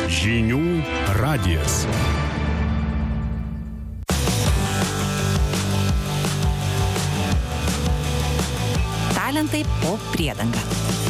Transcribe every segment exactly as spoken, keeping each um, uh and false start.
Žinių radijas. Talentai po priedanga.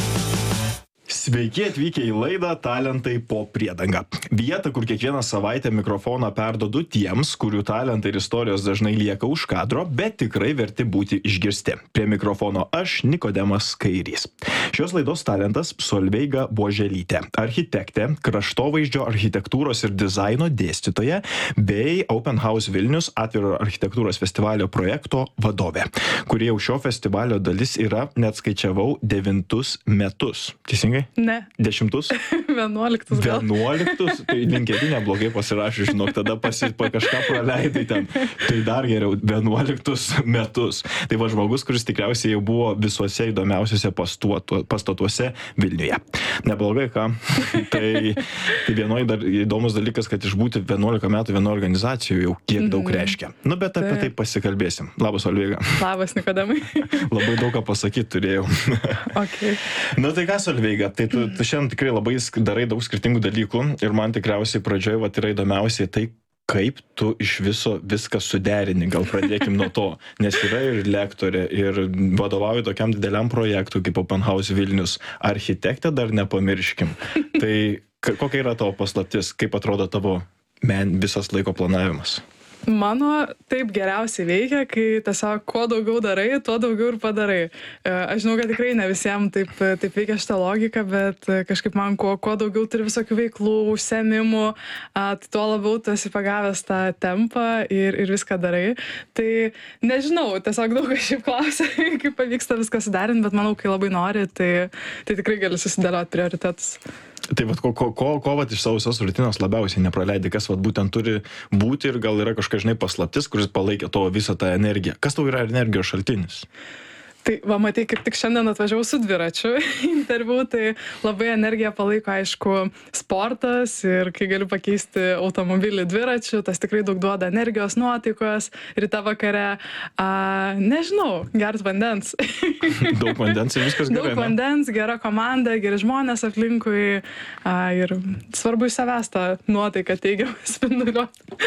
Sveiki atvykę į laidą Talentai po priedanga. Vietą, kur kiekvieną savaitę mikrofoną perdodu tiems, kurių talentai ir istorijos dažnai lieka už kadro, bet tikrai verti būti išgirsti. Prie mikrofono aš, Nikodemas Kairys. Šios laidos talentas Solveiga Buoželytė, architektė, kraštovaizdžio architektūros ir dizaino dėstytoja, bei Open House Vilnius atviro architektūros festivalio projekto vadovė, kurie jau šio festivalio dalis yra, net skaičiavau, devintus metus. Teisingai? Ne. Dešimtus? Vienuoliktus gal. Vienuoliktus? Tai linkėdį neblogai pasirašė, žinok, tada pasi, pa kažką praleidai ten. Tai dar geriau, vienuoliktus metus. Tai va žmogus, kuris tikriausiai jau buvo visuose įdomiausiuose pastuotu, pastatuose Vilniuje. Neblogai, ką? Tai, tai vienoj dar įdomus dalykas, kad išbūti vienuolika metų vienoje organizacijoje jau kiek daug reiškia. Nu, bet apie tai pasikalbėsim. Labas, Solveiga. Labas, Nikodemai. Labai daug ką pasakyti turėjau. Okay. Na tai ką, Solveiga, tai tu, tu šiandien tikrai labai darai daug skirtingų dalykų ir man tikriausiai pradžioje vat, yra įdomiausiai tai, kaip tu iš viso viską suderini. Gal pradėkim nuo to, nes yra ir lektorė, ir vadovauji tokiam dideliam projektui kaip Open House Vilnius. Architektė dar nepamirškim. Tai kokia yra tavo paslaptis, kaip atrodo tavo men, visas laiko planavimas? Mano taip geriausiai veikia, kai tiesiog kuo daugiau darai, tuo daugiau ir padarai. Aš žinau, kad tikrai ne visiems taip, taip veikia šitą logiką, bet kažkaip man kuo, kuo daugiau turi visokių veiklų, užsiėmimų, tai tuo labiau tu esi pagavęs tą tempą ir, ir viską darai. Tai nežinau, tiesiog daug kas šiaip klausia, kaip pavyksta viską suderinti, bet manau, kai labai nori, tai, tai tikrai gali susidėlioti prioritetus. Tai vat, ko, ko, ko, ko vat, iš savo visos rutinos labiausiai nepraleidi, kas vat, būtent turi būti ir gal yra kažkokia, žinai, paslaptis, kuris palaikė to visą tą energiją. Kas tau yra energijos šaltinis? Tai va, matai, kaip tik šiandien atvažiavau su dviračiu interviu, tai labai energiją palaiko, aišku, sportas ir kai galiu pakeisti automobilį dviračiu, tas tikrai daug duoda energijos, nuotaikos, ryte vakare, a, nežinau, gert vandens. Daug vandens ir viskas gerai. Daug vandens, gera komanda, geri žmonės aplinkui a, ir svarbu iš savęs tą nuotaiką teigiamą spinduliuoti.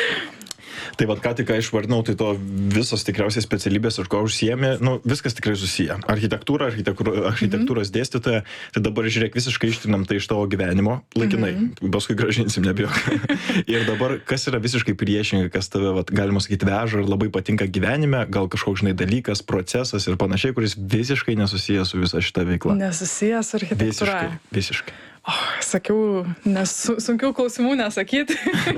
Tai vat ką tik išvardinau, tai to visos tikriausiai specialybės ir ko užsiėmė, nu, viskas tikrai susiję. Architektūra, architektūra architektūros mm-hmm. dėstytoja, tai dabar žiūrėk, visiškai ištrinam tai iš tavo gyvenimo, laikinai, mm-hmm. paskui gražinsim, nebijok. Ir dabar, kas yra visiškai priešingai, kas tave, vat, galima sakyti, veža ir labai patinka gyvenime, gal kažkoks, žinai, dalykas, procesas ir panašiai, kuris visiškai nesusijęs su visa šita veikla. Nesusijęs su architektūra. Visiškai, visiškai. Oh, sakiau, nes sunkių klausimų nesakyti.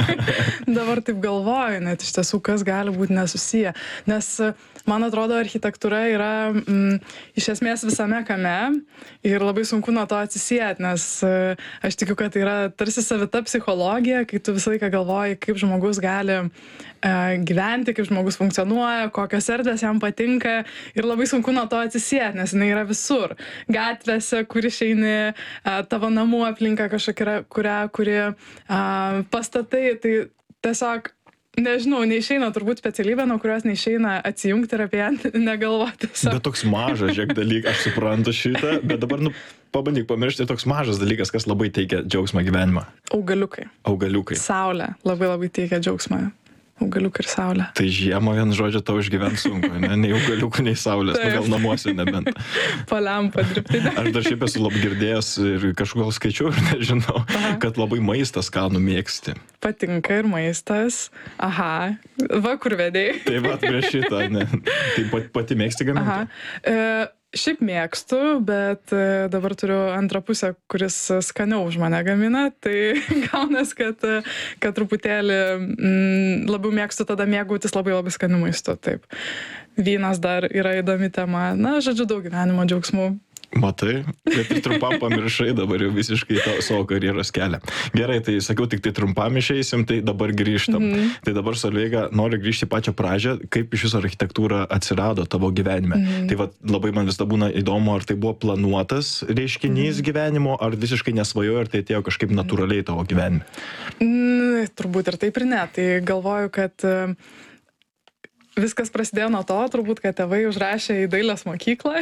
Dabar taip galvoju, net iš tiesų, kas gali būti nesusiję. Nes, man atrodo, architektūra yra mm, iš esmės visame kame ir labai sunku nuo to atsisieti, nes uh, aš tikiu, kad tai yra tarsi savita psichologija, kai tu visą laiką galvoji, kaip žmogus gali uh, gyventi, kaip žmogus funkcionuoja, kokios erdvės jam patinka ir labai sunku nuo to atsisieti, nes jinai yra visur. Gatvėse, kur išeini, uh, tavo namų aplinka kažkokia, kurią, kuri a, pastatai, tai tiesiog, nežinau, neišeina turbūt specialybė, nuo kurios neišeina atsijungti ir apie ją negalvoti. Bet toks mažas, žiūrėk, dalykas, aš suprantu šitą, bet dabar, nu, pabandyk pamiršti, toks mažas dalykas, kas labai teikia džiaugsmą gyvenimą. Augaliukai. Augaliukai. Saulė labai labai teikia džiaugsmą. Augaliukai ir saulė. Tai žiemą vien žodžio tau išgyventi sunku, ne? Nei augaliukų, nei saulės, nu, gal namuose nebent. Paliampa dirbti. Aš dar šiaip esu labai girdėjęs ir kažkur gal skaičiau ir nežinau, aha, kad labai maistas skanų mėgsti. Patinka ir maistas. Aha, va kur vedėjai. Tai va, prieš šitą, ne? Tai pati, pati mėgsti gaminti? Aha. E, Šiaip mėgstu, bet dabar turiu antrą pusę, kuris skaniau už mane gamina, tai gaunas, kad, kad truputėlį mm, labiau mėgstu tada mėgautis labai labai skaniu maistu. Taip. Vynas dar yra įdomi tema. Na, žodžiu, daug gyvenimo džiaugsmų. Matai, bet ir trumpam pamiršai dabar jau visiškai to, savo karjeros kelią. Gerai, tai sakiau, tik tai trumpam išeisim, tai dabar grįžtam. Mm-hmm. Tai dabar, Solveiga, noriu grįžti pačią pradžią, kaip iš viso architektūra atsirado tavo gyvenime. Mm-hmm. Tai va, labai man vis ta būna įdomu, ar tai buvo planuotas reiškinys mm-hmm. gyvenimo, ar visiškai nesvajojo, ar tai atėjo kažkaip natūraliai tavo gyvenime. Mm, turbūt ir taip ir ne. Tai galvoju, kad viskas prasidėjo nuo to, turbūt, kad tėvai užrašė į dailės mokyklą,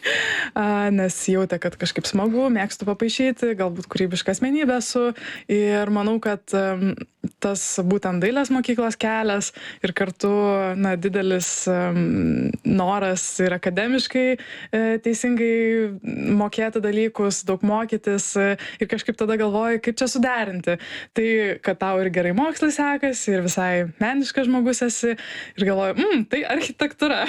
nes jautė, kad kažkaip smagu, mėgstu papaišyti, galbūt kūrybiška asmenybė esu ir manau, kad tas būtent dailės mokyklos kelias ir kartu na, didelis um, noras ir akademiškai e, teisingai mokėti dalykus, daug mokytis e, ir kažkaip tada galvoju, kaip čia suderinti. Tai, kad tau ir gerai mokslai sekasi ir visai meniškas žmogus esi ir galvoju, mm, tai architektūra.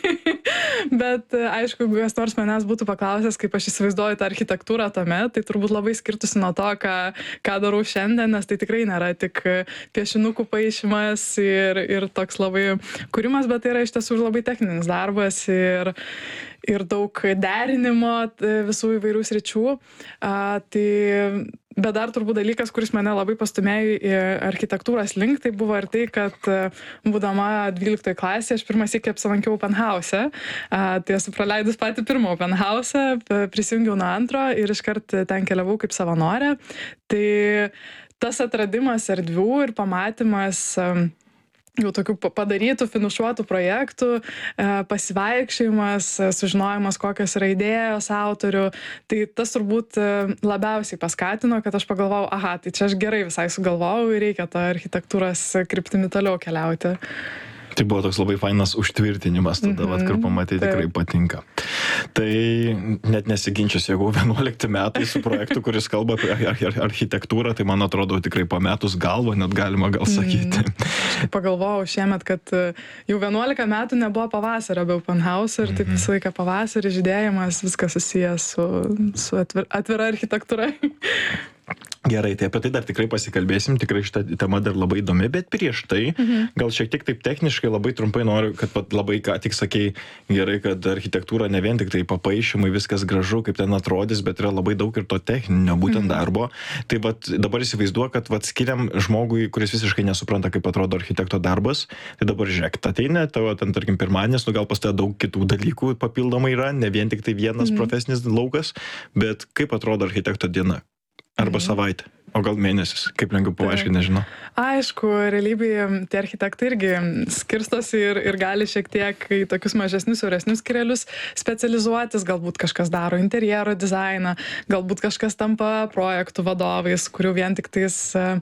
Bet aišku, jeigu kas nors manęs būtų paklausęs, kaip aš įsivaizduoju tą architektūrą tame, tai turbūt labai skirtusi nuo to, ką, ką darau šiandien, nes tai tikrai nėra tik piešinukų paišymas ir, ir toks labai kūrimas, bet tai yra iš tiesų labai techninis darbas ir, ir daug derinimo visų įvairių sričių. A, tai, bet dar turbūt dalykas, kuris mane labai pastumėjo į architektūros link, tai buvo ir tai, kad būdama dvyliktoje klasėje aš pirmą sykį apsilankiau open house. A, tai esu praleidus patį pirmą open house, prisijungiau nuo antro ir iškart ten keliavau kaip savanorė. Tai tas atradimas erdvių ir pamatymas jau tokių padarytų, finišuotų projektų, pasivaikščiojimas, sužinojimas, kokios yra idėjos autorių, tai tas turbūt labiausiai paskatino, kad aš pagalvojau, aha, tai čia aš gerai visai sugalvojau ir reikia tą architektūros kryptimi toliau keliauti. Tai buvo toks labai fainas užtvirtinimas tada, mm-hmm, vat, kur pamatai tikrai patinka. Tai net nesiginčius, jeigu vienuolikti metai su projektu, kuris kalba apie ar- ar- architektūrą, tai man atrodo tikrai pametus galvą, net galima gal sakyti. Mm. Pagalvojau šiemet, kad jau vienuolika metų nebuvo pavasario be open house ir taip mm-hmm. visą laiką pavasarį, žydėjimas, viskas susijęs su, su atvir, atvira architektūra. Gerai, tai apie tai dar tikrai pasikalbėsim, tikrai šitą temą dar labai įdomi, bet prieš tai, mhm. gal šiek tiek taip techniškai labai trumpai noriu, kad pat labai ką tik sakei, gerai, kad architektūra ne vien tik tai papaišymai, viskas gražu, kaip ten atrodys, bet yra labai daug ir to techninio būtent mhm. darbo. Tai vat, dabar įsivaizduoju, kad vat, skiriam žmogui, kuris visiškai nesupranta, kaip atrodo architekto darbas, tai dabar žiūrėk, ateina, tavo ten, tarkim, pirmadienis, nu gal pas tave daug kitų dalykų papildomai yra, ne vien tik tai vienas mhm. profesinis laukas, bet kaip atrodo architekto diena? Arba savaitę, o gal mėnesis, kaip lengviau paaiškinti, nežinau. Aišku, realybėje tie architektai irgi skirstosi ir, ir gali šiek tiek į tokius mažesnius, siauresnius skirelius specializuotis, galbūt kažkas daro interjero dizainą, galbūt kažkas tampa projektų vadovais, kurių vien tik tais uh,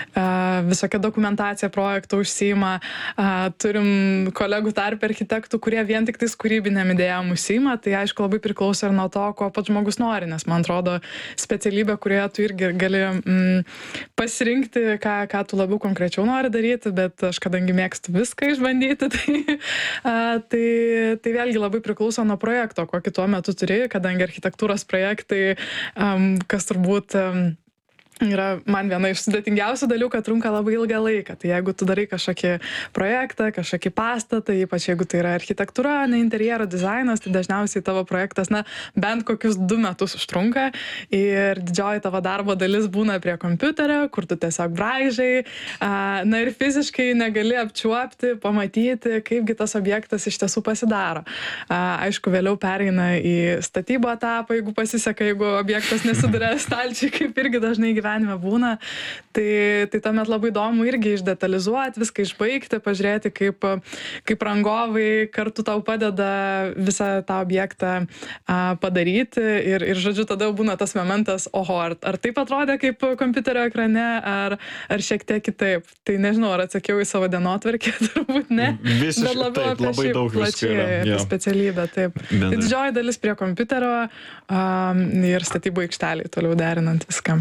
visokia dokumentacija projektų užsiima. Uh, turim kolegų tarp architektų, kurie vien tik tais kūrybinėm idėjom užsiima, tai aišku labai priklauso ir nuo to, ko pats žmogus nori, nes man atrodo specialybė, kurioje tu irgi gali mm, pasirinkti, ką, ką tu labiau konkrečiau nori daryti, bet aš kadangi mėgstu viską išbandyti, tai, a, tai, tai vėlgi labai priklauso nuo projekto, kokį tuo metu turi, kadangi architektūros projektai, um, kas turbūt um, yra man viena iš sudėtingiausių dalių, kad trunka labai ilgą laiką. Tai jeigu tu darai kažkokį projektą, kažkokį pastatą, ypač jeigu tai yra architektūra, ne interjero dizainas, tai dažniausiai tavo projektas, na, bent kokius du metus užtrunka ir didžioji tavo darbo dalis būna prie kompiuterio, kur tu tiesiog braižai, na ir fiziškai negali apčiuopti, pamatyti, kaipgi tas objektas iš tiesų pasidaro. Aišku, vėliau pereina į statybų etapą, jeigu pasiseka, jeigu objektas nesiduria stalčiai, kaip irgi dažnai gyvenime būna, tai, tai tuomet labai įdomu irgi išdetalizuoti, viską išbaigti, pažiūrėti, kaip, kaip rangovai kartu tau padeda visą tą objektą a, padaryti ir, ir, žodžiu, tada būna tas momentas, oho, ar, ar taip atrodė kaip kompiuterio ekrane, ar, ar šiek tiek kitaip. Tai nežinau, ar atsakiau į savo dienotvarkę, turbūt ne, Visiškai, bet labiau taip, apie šiaip plačiai apie specialybę. Taip. Tai didžioji dalis prie kompiuterio um, ir statybų aikšteliai toliau derinant viskam.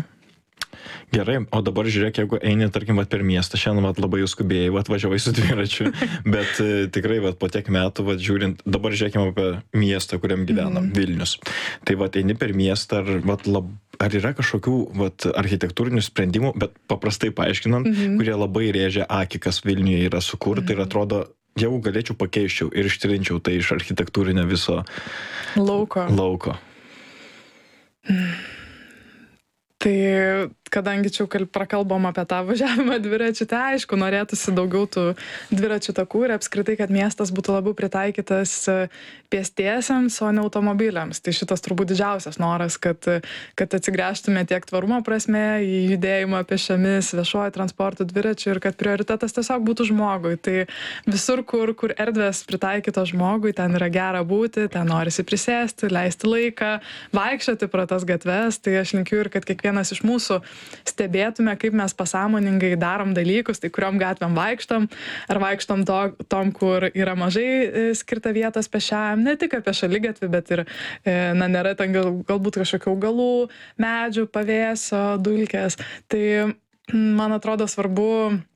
Gerai, o dabar žiūrėk, jeigu eini, tarkim, vat, per miestą, šiandien vat, labai jau skubėjai, vat, važiavai su dviračiu, bet e, tikrai vat, po tiek metų, vat, žiūrint, dabar žiūrėkime apie miestą, kuriam gyvenam, mm-hmm. Vilnius. Tai vat, eini per miestą, ar, vat, lab, ar yra kažkokių vat, architektūrinių sprendimų, bet paprastai paaiškinant, mm-hmm. kurie labai rėžia akį, kas Vilniuje yra sukurta mm-hmm. ir atrodo, jeigu galėčiau pakeiščiau ir ištrinčiau tai iš architektūrinio viso lauko. lauko. Tai kadangi čia jau prakalbom apie tą važiavimą dviračiu, tai aišku, norėtųsi daugiau tų dviračių takų ir apskritai, kad miestas būtų labiau pritaikytas pėstiesiems, o ne automobiliams. Tai šitas turbūt didžiausias noras, kad, kad atsigręžtume tiek tvarumo prasme į judėjimą pėsčiomis, viešuoju transportu, dviračiu ir kad prioritetas tiesiog būtų žmogui. Tai visur, kur, kur erdvės pritaikytos žmogui, ten yra gera būti, ten norisi prisėsti, leisti laiką, vaikščioti pro tas gatves. Tai aš linkiu ir kad kiekvienas iš mūsų stebėtume, kaip mes pasąmoningai darom dalykus, tai kuriom gatvėm vaikštom, ar vaikštom to, tom, kur yra mažai skirta vietos pėsčiajam, ne tik apie šaligatvį, bet ir, na, nėra ten gal, galbūt kažkokių augalų, medžių, pavėsio, dulkės. Tai, man atrodo, svarbu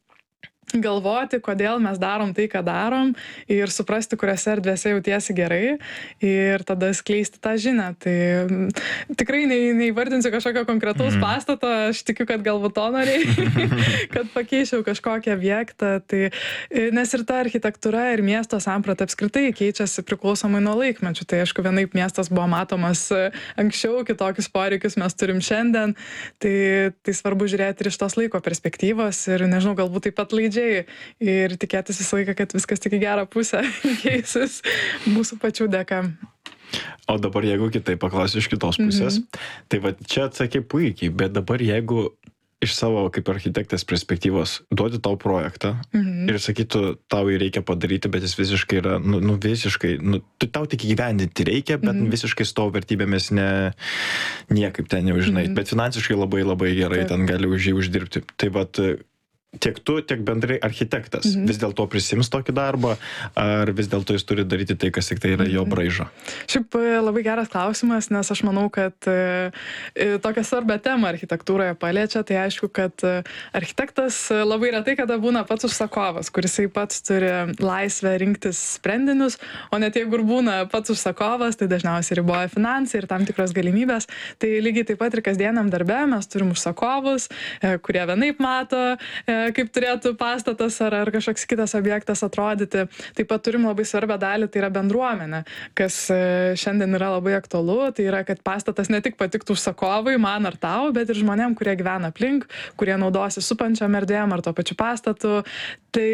galvoti, kodėl mes darom tai, ką darom ir suprasti, kuriuose erdvėse jautiesi gerai ir tada skleisti tą žinią. Tai tikrai ne, neįvardinsiu kažkokio konkretaus mm. pastato, aš tikiu, kad galbūt to norėjai, kad pakeičiau kažkokią objektą. Tai, nes ir ta architektūra ir miesto samprata apskritai keičiasi priklausomai nuo laikmečių. Tai aišku, vienaip miestas buvo matomas anksčiau, kitokius poreikius mes turim šiandien. Tai, tai svarbu žiūrėti ir iš tos laiko perspektyvos ir, nežinau, galbūt taip pat laidžiai ir tikėtis visą laiką, kad viskas tik į gerą pusę keisis mūsų pačių dėka. O dabar jeigu kitaip paklausiu iš kitos pusės, mm-hmm. tai va čia atsakė puikiai, bet dabar jeigu iš savo kaip architektės perspektyvos duoti tau projektą mm-hmm. ir sakytų, tau jį reikia padaryti, bet jis visiškai yra, nu, nu visiškai, nu, tau tik įgyvendinti reikia, bet mm-hmm. visiškai su tavo vertybėmis ne, niekaip ten neužinai, mm-hmm. bet finansiškai labai labai gerai Taip. Ten gali už jį uždirbti. Tai vat, tiek tu, tiek bendrai architektas mhm. vis dėlto prisims tokį darbą, ar vis dėlto jis turi daryti tai, kas tik tai yra jo braižo? Šiaip labai geras klausimas, nes aš manau, kad e, tokią svarbę temą architektūroje paliečia, tai aišku, kad architektas labai retai kada būna pats užsakovas, kuris pats turi laisvę rinktis sprendinius, o net jeigu ir būna pats užsakovas, tai dažniausiai riboja finansai ir tam tikros galimybės. Tai lygiai taip pat ir kasdieniam darbe mes turim užsakovus, e, kurie vienaip mato, e, kaip turėtų pastatas ar, ar kažkoks kitas objektas atrodyti. Taip pat turim labai svarbią dalį, tai yra bendruomenė, kas šiandien yra labai aktualu, tai yra, kad pastatas ne tik patiktų užsakovui, man ar tau, bet ir žmonėm, kurie gyvena aplink, kurie naudosi supančiam erdvėm ar to pačiu pastatu. Tai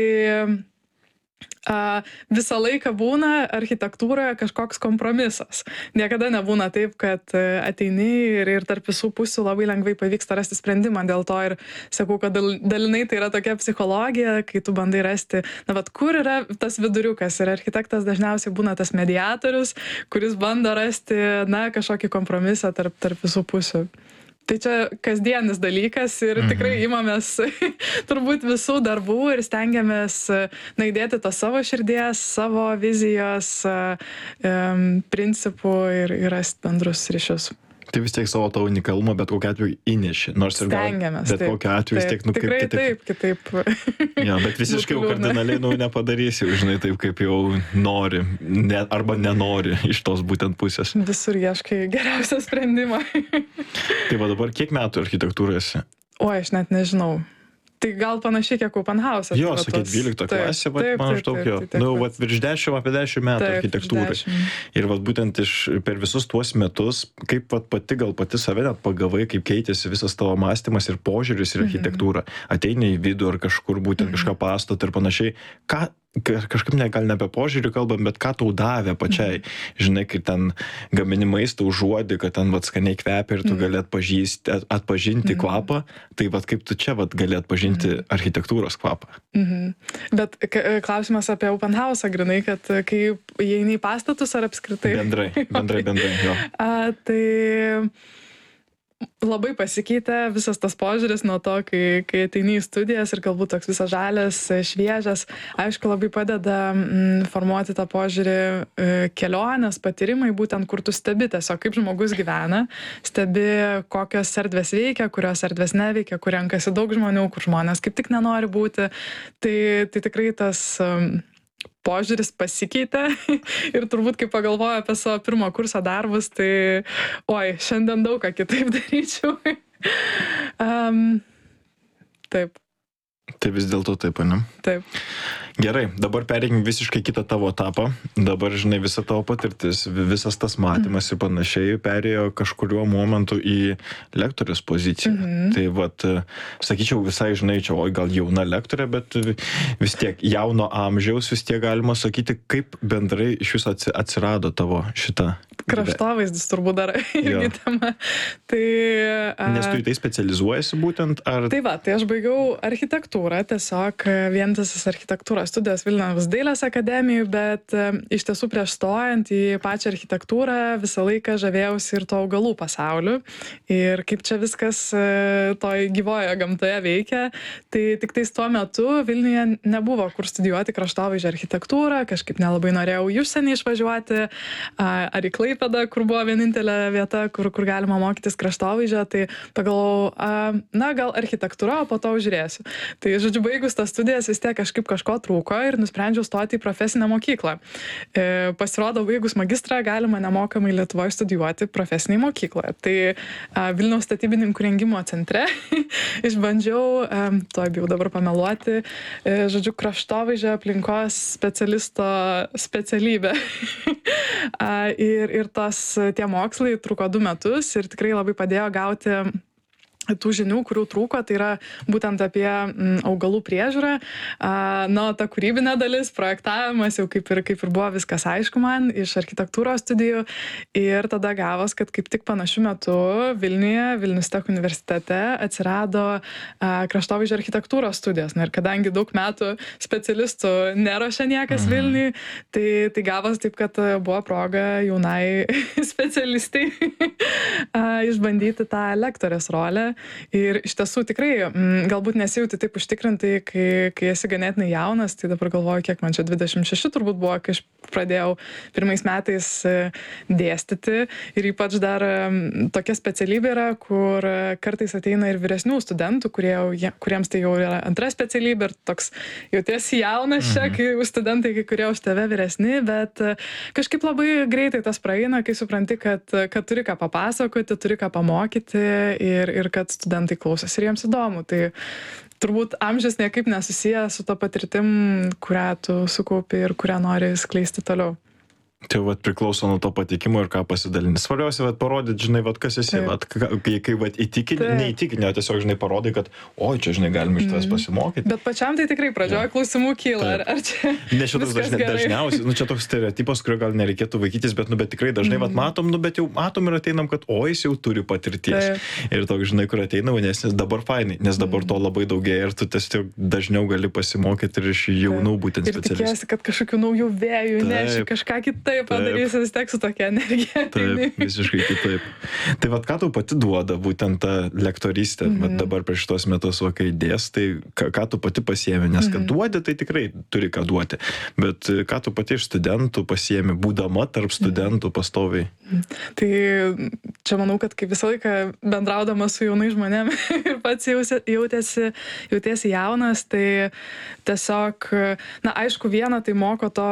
Uh, visą laiką būna architektūroje kažkoks kompromisas. Niekada nebūna taip, kad uh, ateini ir, ir tarp visų pusių labai lengvai pavyksta rasti sprendimą. Dėl to ir sakau, kad dal, dalinai tai yra tokia psichologija, kai tu bandai rasti, na, vat, kur yra tas viduriukas. Ir architektas dažniausiai būna tas mediatorius, kuris bando rasti, na, kažkokį kompromisą tarp, tarp visų pusių. Tai čia kasdienis dalykas ir mhm. tikrai imamės turbūt visų darbų ir stengiamės na, įdėti to savo širdies, savo vizijos, um, principų ir, ir rasti bendrus ryšius. Tai vis tiek savo tą unikalumą, bet kokiu atveju įneši. Nors ir gal, bet taip, kokiu atveju vis tiek, nu, tikrai kaip kitaip. Taip, kitaip. Ja, bet visiškai jau kardinaliai, nu, nepadarysi, žinai, taip kaip jau nori, ne, arba nenori iš tos būtent pusės. Visur ieškai geriausią sprendimą. Tai va dabar, kiek metų architektūroje esi? O, aš net nežinau. Tai gal panašiai kiek open house. Jo, sakė, dvylikta klasė, bet man aš daug jo. Nu, vat virš dešimt, apie dešimt metų taip, architektūrai. Ir vat būtent iš, per visus tuos metus, kaip vat pati gal pati save net pagavai, kaip keitėsi visas tavo mąstymas ir požiūris ir architektūra. Mm-hmm. Ateini į vidų ar kažkur būtent mm-hmm. kažką pastatą ir panašiai. Ką kažkaip ne, gal ne apie požiūrį kalbam, bet ką tau davė pačiai. Mm. Žinai, kai ten gamini maistą užuodi, kad ten vat skaniai kvepia ir tu mm. gali atpažįsti, atpažinti mm. kvapą, tai vat kaip tu čia vat gali atpažinti mm. architektūros kvapą. Mm-hmm. Bet klausimas apie open house, grinai, kad kai įeini į pastatus ar apskritai? Bendrai, bendrai, bendrai, jo. A, tai labai pasikeitė visas tas požiūris nuo to, kai, kai ateini į studijas ir galbūt toks visas žalias, šviežias. Aišku, labai padeda mm, formuoti tą požiūrį e, kelionės, patyrimai, būtent kur tu stebi tiesiog, kaip žmogus gyvena, stebi, kokios erdvės veikia, kurios erdvės neveikia, kur renkasi daug žmonių, kur žmonės kaip tik nenori būti. Tai, tai tikrai tas um, požiūris pasikeitė ir turbūt, kai pagalvoju apie savo pirmo kurso darbus, tai oi, šiandien daug ką kitaip daryčiau. um, taip. Tai vis dėlto taip, ne? Taip. Gerai, dabar pereikim visiškai kitą tavo etapą. Dabar, žinai, visa tavo patirtis, visas tas matymas ir panašiai perėjo kažkuriuo momentu į lektorės poziciją. Mhm. Tai vat, sakyčiau, visai, žinai, čia, oi, gal jauna lektorė, bet vis tiek jauno amžiaus vis tiek galima sakyti, kaip bendrai iš viso atsirado tavo šitą. Kraštovaizdis turbūt dar irgi tema. Tai, Nes tu į tai specializuojasi būtent, ar... Tai va, tai aš baigiau architektūrą, tiesiog vientisas architektūros studijos Vilniaus dailės akademijai, bet iš tiesų prieš stojant į pačią architektūrą visą laiką žavėjausi ir to augalų pasauliu. Ir kaip čia viskas toj gyvojo gamtoje veikia, tai tik tais tuo metu Vilniuje nebuvo kur studijuoti kraštovaizdžio architektūrą, kažkaip nelabai norėjau į užsienį išvažiuoti, ar į Klaipėdą, kur buvo vienintelė vieta, kur, kur galima mokytis kraštovaizdžio, tai pagalvojau, na, gal architektūra, o po to žiūrėsiu. Tai, žodžiu, baigus tas studijas vis tiek kažkaip kažko trūko ir nusprendžiau stoti į profesinę mokyklą. E, pasirodo, baigus magistrą galima nemokamai Lietuvoje studijuoti profesiniai mokykloje. Tai a, Vilniaus statybininkų rengimo centre išbandžiau, a, to bijau dabar pameluoti, e, žodžiu, kraštovaizdžio aplinkos specialisto specialybę. a, ir, ir tos tie mokslai truko du metus ir tikrai labai padėjo gauti tų žinių, kurių trūko, tai yra būtent apie m, augalų priežiūrą. A, na, ta kūrybinė dalis, projektavimas, jau kaip ir, kaip ir buvo viskas aišku man iš architektūros studijų. Ir tada gavos, kad kaip tik panašiu metu Vilniuje, Vilnius Tech universitete atsirado a, kraštovaizdžio architektūros studijos. Na ir kadangi daug metų specialistų neruošia niekas mhm. Vilniui, tai, tai gavos taip, kad buvo proga jaunai specialistai a, išbandyti tą lektorės rolę. Ir iš tiesų tikrai m, galbūt nesijauti taip užtikrintai, kai, kai esi ganėtinai jaunas, tai dabar galvoju, kiek man čia dvidešimt šeši turbūt buvo, kai aš pradėjau pirmais metais dėstyti ir ypač dar m, tokia specialybė yra, kur kartais ateina ir vyresnių studentų, kurie, jau, kuriems tai jau yra antra specialybė ir toks jautiesi jaunas čia, kai studentai, kai kurie už tave vyresni, bet kažkaip labai greitai tas praeina, kai supranti, kad, kad turi ką papasakoti, turi ką pamokyti ir, ir kad studentai klausosi ir jiems įdomu. Tai turbūt amžius niekaip nesusiję su to patirtim, kurią tu sukaupi ir kurią nori skleisti toliau. Tai vat priklauso nuo to patikimo ir ką pasidalinti. Svarbiausia, vat parodyti, žinai, vat kas esi, vat, kai, kai vat įtikinti, neįtikinti, o tiesiog, žinai, parodai, kad, oi, čia, žinai, galime iš tavęs pasimokyti. Bet pačiam tai tikrai pradžioje klausimų kyla, ar, ar čia ne šitas dažnia, dažniausiai, nu čia toks stereotipas, kurio gal nereikėtų vaikytis, bet, nu, bet tikrai dažnai, vat matom, nu, bet jau matom ir ateinam, kad, oi, jis jau turi patirties. Tai. Ir toks, žinai, kur ateina, nes dabar fainai, nes dabar to labai daugėja ir tu tiesiog dažniau gali pasimokyti ir iš jaunų būtent specialistų. Ir tikiesi, kad kažkokių naujų vėjų, neši kažką kitaip padarysi, vis tiek su tokia energija. Taip, visiškai kitaip. Tai vat ką tau pati duoda būtent ta lektorystė, mm-hmm. vat dabar prieš tos metus, va, kai dės, tai ką, ką tu pati pasiemi, nes kad duodi, tai tikrai turi ką duoti, bet ką tu pati iš studentų pasiemi, būdama tarp studentų pastoviai? Tai čia manau, kad kaip visą laiką bendraudama su jaunai žmonėm ir pats jautėsi, jautėsi jaunas, tai tiesiog, na aišku, viena tai moko to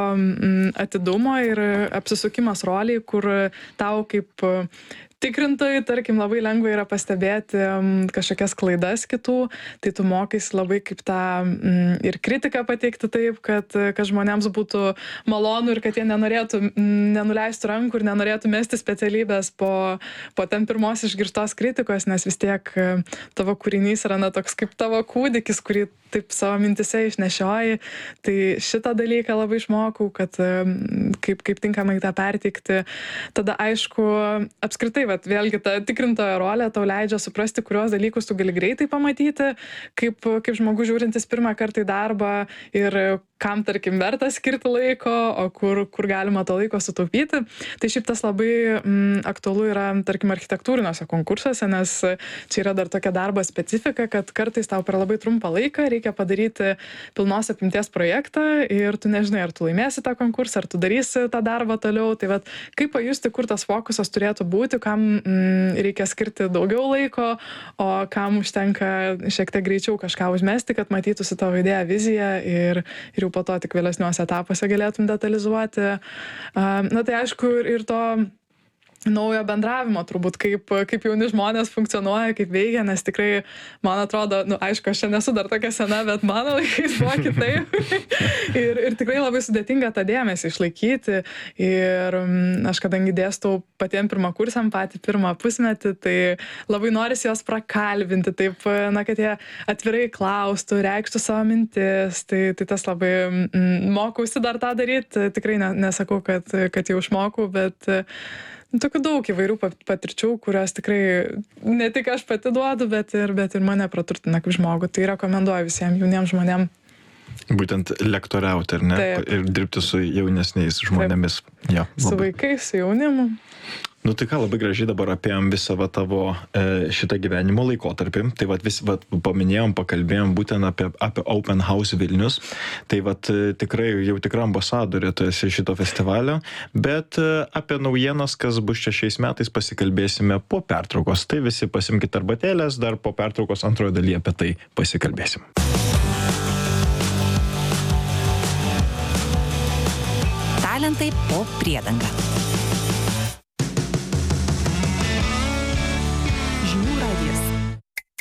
atidumo ir apsisukimas roliai, kur tau kaip tikrintojai, tarkim, labai lengva yra pastebėti kažkokias klaidas kitų, tai tu mokais labai kaip tą m, ir kritiką pateikti taip, kad, kad žmonėms būtų malonu ir kad jie nenorėtų, nenuleistų rankų ir nenorėtų mesti specialybės po, po ten pirmos išgirstos kritikos, nes vis tiek tavo kūrinys yra na, toks kaip tavo kūdikis, kurį taip savo mintise išnešioji. Tai šitą dalyką labai išmokau, kad kaip, kaip tinkamai tą perteikti. Tada aišku, apskritai, vat, vėlgi ta tikrintojo rolė tau leidžia suprasti, kurios dalykus tu gali greitai pamatyti, kaip, kaip žmogus žiūrintis pirmą kartą į darbą ir kam, tarkim, verta skirti laiko, o kur, kur galima to laiko sutaupyti. Tai šiaip tas labai mm, aktualu yra, tarkim, architektūriniuose konkursuose, nes čia yra dar tokia darbo specifika, kad kartais tau per labai trumpą laiką reikia padaryti pilnos apimties projektą ir tu nežinai, ar tu laimėsi tą konkursą, ar tu darysi tą darbą toliau. Tai vat, kaip pajusti, kur tas fokusas turėtų būti, kam mm, reikia skirti daugiau laiko, o kam užtenka šiek tiek greičiau kažką užmesti, kad matytųsi tavo idėją, viziją ir, ir jau po to tik vėlesniuose etapuose galėtum detalizuoti. Na tai aišku, ir to naujo bendravimo turbūt, kaip, kaip jauni žmonės funkcionuoja, kaip veikia, nes tikrai, man atrodo, nu, aišku, aš čia nesu dar tokia sena, bet mano laikais buvo kitaip. ir, ir tikrai labai sudėtinga tą dėmesį išlaikyti. Ir m, aš kadangi dėstau patiem pirmakursiam, patį pirmą pusmetį, tai labai norisi juos prakalbinti, taip, na, kad jie atvirai klaustų, reikštų savo mintis. Tai, tai tas labai m, mokausi dar tą daryti. Tikrai ne, nesakau, kad, kad jau išmokau, bet tokių daug įvairių patirčių, kurios tikrai ne tik aš pati duodu, bet ir, bet ir mane praturtina kaip žmogų. Tai rekomenduoju visiems jauniems žmonėms. Būtent lektoriauti, ar ne? Taip. Ir dirbti su jaunesniais žmonėmis. Ja, su vaikais, su jaunimu. Nu tai ką, labai gražiai dabar apėjom visą va, tavo e, šitą gyvenimo laikotarpį. Tai va, vis va, paminėjom, pakalbėjom būtent apie, apie Open House Vilnius. Tai va, tikrai jau tikra ambasadorė tu esi šito festivalio. Bet e, apie naujienas, kas bus čia šiais metais, pasikalbėsime po pertraukos. Tai visi pasimkite arbatėlės, dar po pertraukos antrojo dalyje apie tai pasikalbėsim. Talentai po priedanga.